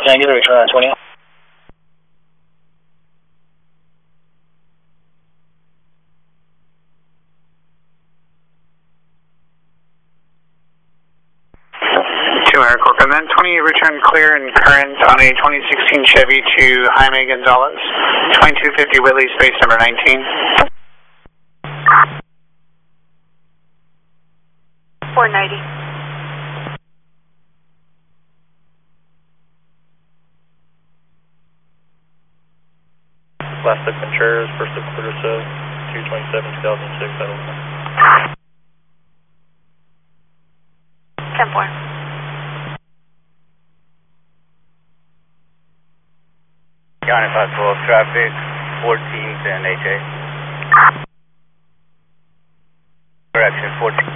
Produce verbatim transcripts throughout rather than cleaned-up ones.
Can I get a return on twenty? Two Air Cork, and then twenty return clear and current on a twenty sixteen Chevy to Jaime Gonzalez, twenty-two fifty Whitley, space number nineteen. four ninety. Last of Contreras, first of Clarissa, two twenty-seven, two thousand six, I don't know. ten four. County five twelve, traffic, fourteenth and H A. Correction, fourteen.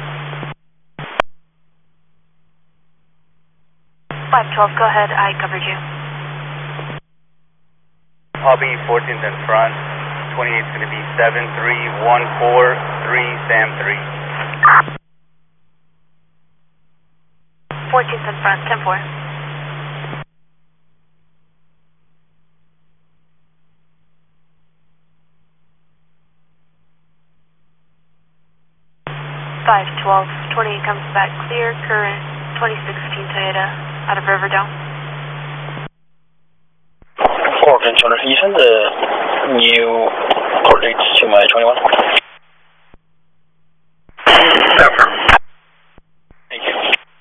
five twelve, go ahead, I covered you. I'll be fourteenth in front, twenty-eight is going to be seven three one four three Sam three. fourteenth in front, ten four. five twelve, twenty-eight comes back clear, current, twenty sixteen Toyota, out of Riverdale. Four controller, can you send the new coordinates to my twenty-one? Affirm. Thank you.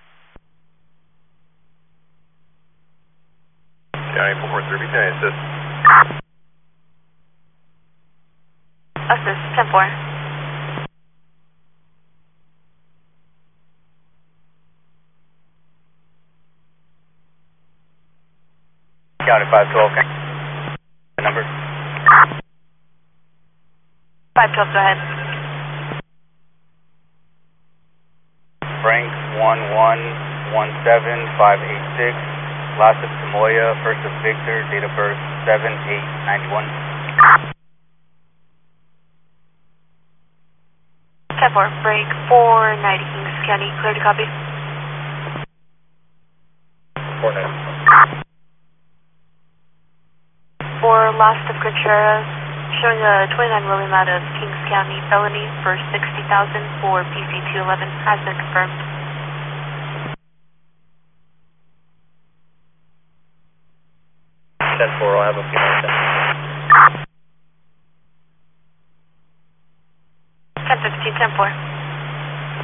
County four four three, can I assist? Assist, ten four. County five twelve, number? five twelve, go ahead. Frank one one one seven five eight six, last of Samoya, first of Victor, date of birth seven eight ninety-one. ten four, break four ninety, Kings County, clear to copy. four ninety. For last of Contreras, showing a twenty-nine William out of Kings County, felony for sixty thousand for P C two eleven, has been confirmed. ten four, I'll have a few minutes. ten fifteen, ten four.